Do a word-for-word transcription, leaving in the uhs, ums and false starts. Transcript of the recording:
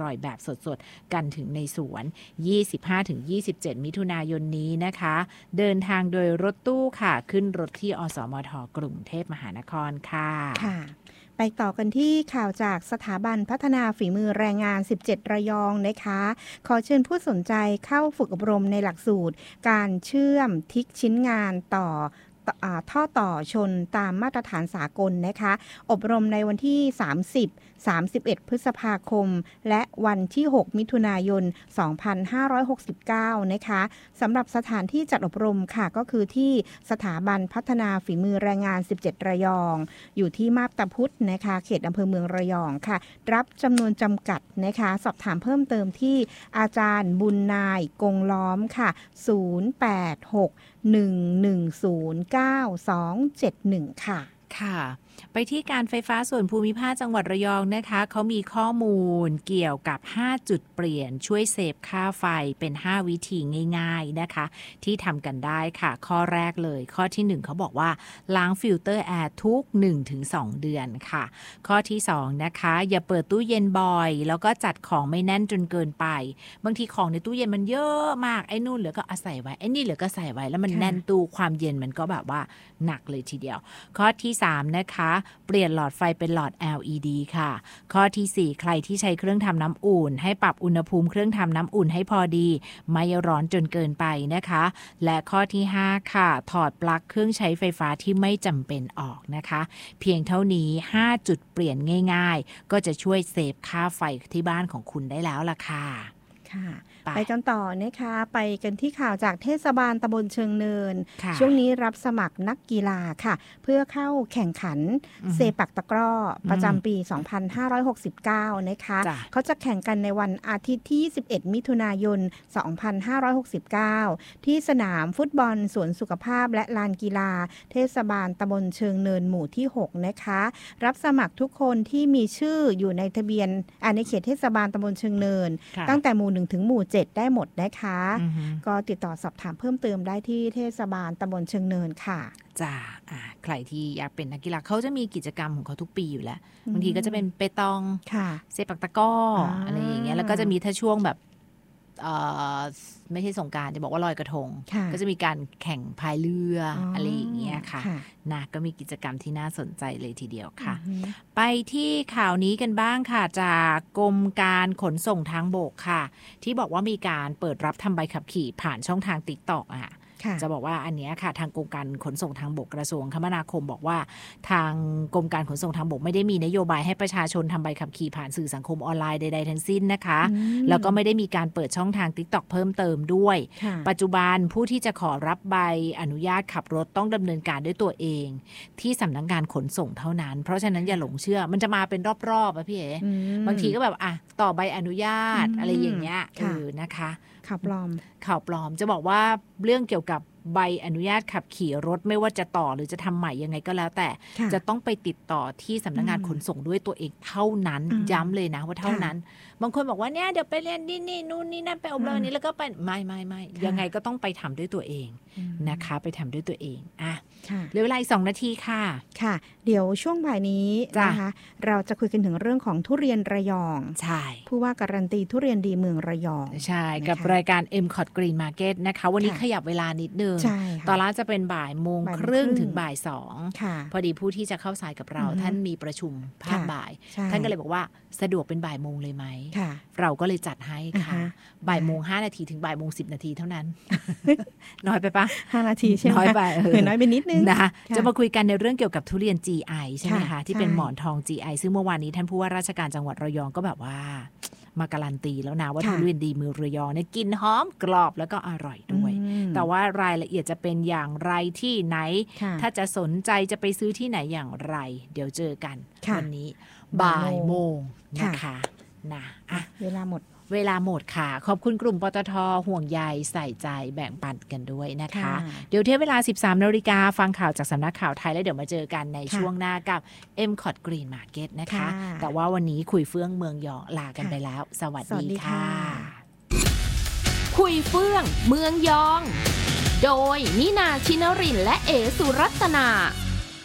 ร่อยแบบสดๆกันถึงในสวน ยี่สิบห้าถึงยี่สิบเจ็ด มิถุนายนนี้นะคะเดินทางโดยรถตู้ค่ะขึ้นรถที่อสมทกรุงเทพมหานครค่ะค่ะไปต่อกันที่ข่าวจากสถาบันพัฒนาฝีมือแรงงานสิบเจ็ดระยองนะคะขอเชิญผู้สนใจเข้าฝึกอบรมในหลักสูตรการเชื่อมทิกชิ้นงานต่อท่อต่อชนตามมาตรฐานสากลนะคะอบรมในวันที่สามสิบ สามสิบเอ็ด พฤษภาคมและวันที่หกมิถุนายนสองพันห้าร้อยหกสิบเก้านะคะสำหรับสถานที่จัดอบรมค่ะก็คือที่สถาบันพัฒนาฝีมือแรงงานสิบเจ็ดระยองอยู่ที่มาบตาพุธนะคะเขตอำเภอเมืองระยองค่ะรับจำนวนจำกัดนะคะสอบถามเพิ่มเติมที่อาจารย์บุญนายกงล้อมค่ะศูนย์ แปด หก หนึ่ง หนึ่ง ศูนย์ เก้า สอง เจ็ด หนึ่งค่ะค่ะไปที่การไฟฟ้าส่วนภูมิภาคจังหวัดระยองนะคะเขามีข้อมูลเกี่ยวกับห้าจุดเปลี่ยนช่วยเซฟค่าไฟเป็นห้าวิธีง่ายๆนะคะที่ทำกันได้ค่ะข้อแรกเลยข้อที่หนึ่งเขาบอกว่าล้างฟิลเตอร์แอร์ทุก หนึ่งถึงสอง เดือนค่ะข้อที่สองนะคะอย่าเปิดตู้เย็นบ่อยแล้วก็จัดของไม่แน่นจนเกินไปบางทีของในตู้เย็นมันเยอะมากไอ้นู่นเหลือก็เอาใส่ไว้ไอ้นี่เหลือก็ใส่ไว้แล้วมันแน่นตู้ความเย็นมันก็แบบว่าหนักเลยทีเดียวข้อที่สามนะคะเปลี่ยนหลอดไฟเป็นหลอด แอล อี ดี ค่ะข้อที่สี่ใครที่ใช้เครื่องทำน้ำอุ่นให้ปรับอุณหภูมิเครื่องทำน้ำอุ่นให้พอดีไม่ร้อนจนเกินไปนะคะและข้อที่ห้าค่ะถอดปลั๊กเครื่องใช้ไฟฟ้าที่ไม่จำเป็นออกนะคะเพียงเท่านี้ห้าจุดเปลี่ยนง่ายๆก็จะช่วยเซฟค่าไฟที่บ้านของคุณได้แล้วล่ะค่ะค่ะไปกันต่อนะคะไปกันที่ข่าวจากเทศบาลตำบลเชิงเนินช่วงนี้รับสมัครนักกีฬาค่ะเพื่อเข้าแข่งขันเซปักตะกร้อประจำปีสองพันห้าร้อยหกสิบเก้านะคะเขาจะแข่งกันในวันอาทิตย์ที่ยี่สิบเอ็ดมิถุนายนสองพันห้าร้อยหกสิบเก้าที่สนามฟุตบอลสวนสุขภาพและลานกีฬาเทศบาลตำบลเชิงเนินหมู่ที่หกนะคะรับสมัครทุกคนที่มีชื่ออยู่ในทะเบียนในเขตเทศบาลตำบลเชิงเนินตั้งแต่หมู่หนึ่งถึงหมู่เจ็ดได้หมดนะคะ uh-huh. ก็ติดต่อสอบถามเพิ่มเติมได้ที่เทศบาลตำบลเชิงเนินค่ะจ้าอ่าใครที่อยากเป็นนักกีฬาเขาจะมีกิจกรรมของเขาทุกปีอยู่แล้วบางทีก็จะเป็นเปตองเซปักตะก้อ อ, อะไรอย่างเงี้ยแล้วก็จะมีถ้าช่วงแบบไม่ใช่สงกรานต์จะบอกว่าลอยกระทงก็จะมีการแข่งพายเรืออะไรอย่างเงี้ยค่ะนะก็มีกิจกรรมที่น่าสนใจเลยทีเดียวค่ะไปที่ข่าวนี้กันบ้างค่ะจากกรมการขนส่งทางบกค่ะที่บอกว่ามีการเปิดรับทำใบขับขี่ผ่านช่องทาง TikTok อ่ะจะบอกว่าอันนี้ค่ะทางกรมการขนส่งทางบกกระทรวงคมนาคมบอกว่าทางกรมการขนส่งทางบกไม่ได้มีนโยบายให้ประชาชนทำใบขับขี่ผ่านสื่อสังคมออนไลน์ใดๆทั้งสิ้นนะคะแล้วก็ไม่ได้มีการเปิดช่องทาง TikTok เพิ่มเติมด้วยปัจจุบันผู้ที่จะขอรับใบอนุญาตขับรถต้องดำเนินการด้วยตัวเองที่สำนักงานขนส่งเท่านั้นเพราะฉะนั้นอย่าหลงเชื่อมันจะมาเป็นรอบๆอ่ะพี่เอ๋บางทีก็แบบอ่ะต่อใบอนุญาตอะไรอย่างเงี้ยเออนะคะข่าวปลอมข่าวปลอมจะบอกว่าเรื่องเกี่ยวกับใบอนุญาตขับขี่รถไม่ว่าจะต่อหรือจะทำใหม่ยังไงก็แล้วแต่จะต้องไปติดต่อที่สำนักงานขนส่งด้วยตัวเองเท่านั้นย้ำเลยนะว่าเท่านั้นบางคนบอกว่าเนี่ยเดี๋ยวไปเรียนนี่นี่นู่นนี่นั่นไปอบรมนี้แล้วก็ไปไม่ไม่ไม่ยังไงก็ต้องไปทำด้วยตัวเองนะคะไปทำด้วยตัวเองอ่ะเหลือเวลาอีกสองนาทีค่ะค่ะเดี๋ยวช่วงบ่ายนี้นะคะเราจะคุยกันถึงเรื่องของทุเรียนระยองใช่ผู้ว่าการันตีทุเรียนดีเมืองระยองใช่กับรายการ เอ็ม คอท Green Market นะคะวันนี้ขยับเวลานิดนึงตอนแรกจะเป็นบ่ายโมงครึ่งถึงบ่ายสองพอดีผู้ที่จะเข้าสายกับเราท่านมีประชุมภาคบ่ายท่านก็เลยบอกว่าสะดวกเป็นบ่ายโมงเลยไหมเราก็เลยจัดให้ค่ะบ่ายโมงห้านาทีถึงบ่ายโมงสิบนาทีเท่านั้นน้อยไปปะห้านาทีใช่ไหมน้อยไปเออน้อยไปนิดนึงนะจะมาคุยกันในเรื่องเกี่ยวกับทุเรียน จี ไอ ใช่ไหมคะที่เป็นหมอนทอง จี ไอ ซึ่งเมื่อวานนี้ท่านผู้ว่าราชการจังหวัดระยองก็แบบว่ามาการันตีแล้วนะว่าทุเรียนดีเมืองระยองเนี่ยกินหอมกรอบแล้วก็อร่อยด้วยแต่ว่ารายละเอียดจะเป็นอย่างไรที่ไหนถ้าจะสนใจจะไปซื้อที่ไหนอย่างไรเดี๋ยวเจอกันวันนี้บ่ายโมงนะคะนะอ่ะเวลาหมดเวลาหมดค่ะขอบคุณกลุ่มปตท.ห่วงใยใส่ใจแบ่งปันกันด้วยนะคะเดี๋ยวเที่ยงเวลา สิบสามนาฬิกาฟังข่าวจากสำนักข่าวไทยแล้วเดี๋ยวมาเจอกันในช่วงหน้ากับ เอ็ม คอท Green Market นะคะแต่ว่าวันนี้คุยเฟื่องเมืองยองลากันไปแล้วสวัสดีค่ะคุยเฟื่องเมืองยองโดยนินาชินรินทร์และเอสุรัตนา